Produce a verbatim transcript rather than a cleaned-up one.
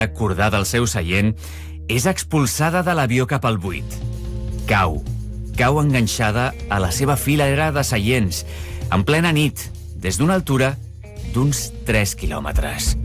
acordar del seu seient, és expulsada de l'avió cap al buit. Cau. Cau enganxada a la seva filera de seients, en plena nit, des d'una altura d'uns tres quilòmetres.